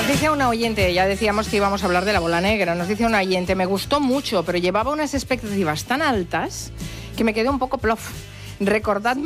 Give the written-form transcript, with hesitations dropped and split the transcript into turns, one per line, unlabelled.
Nos dice una oyente, ya decíamos que íbamos a hablar de La Bola Negra, nos dice una oyente, me gustó mucho, pero llevaba unas expectativas tan altas que me quedé un poco plof. Recordadme